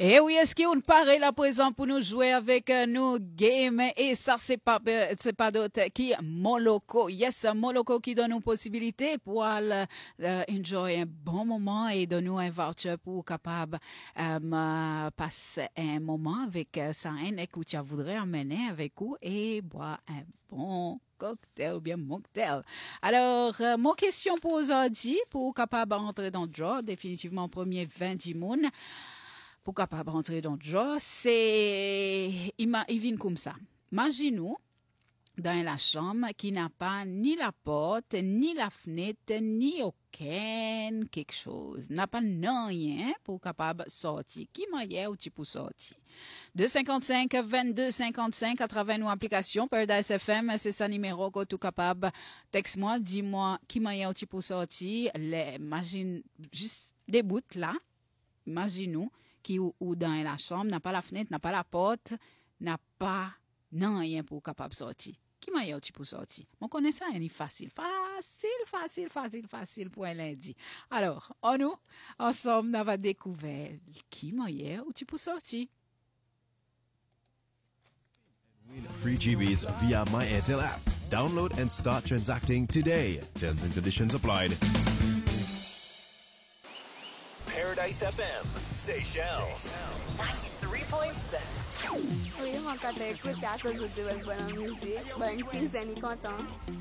Et oui, est-ce qu'on paraît là présent pour nous jouer avec nos games? Et ça, c'est pas d'autre qui Moloko. Yes, Moloko qui donne une possibilité pour enjoy un bon moment et donner un voucher pour capable passer un moment avec ça, que tu voudrais emmener avec vous et boire un bon cocktail ou bien mocktail. Alors, mon question pour aujourd'hui, pour capable entrer dans le draw, définitivement premier 20 du monde, pour capable rentrer dans le draw, c'est, il vient comme ça. Imaginez-nous dans la chambre qui n'a pas ni la porte, ni la fenêtre, ni aucun quelque chose. N'a pas rien pour capable sortir. Qui moyen ou tu peux sortir? 255 22 55 à travers nos applications Paradise FM, c'est ça numéro que tu capable. Texte-moi, dis-moi qui moyen ou tu peux sortir. Imagine juste des bouts là. Imagine-nous qui ou dans la chambre n'a pas la fenêtre, n'a pas la porte, n'a pas rien pour capable sortir. Qui m'a tu pour sortir? On connaît ça, c'est facile pour un lundi. Alors, nous, ensemble, on va découvrir qui m'a ou tu pour sortir. Free GBs via My Airtel app. Download and start transacting today. Terms and conditions applied. Paradise FM, Seychelles. 93.7. Oui, mon côté écoute à cause de bonne musique. Bonne cuisine, content.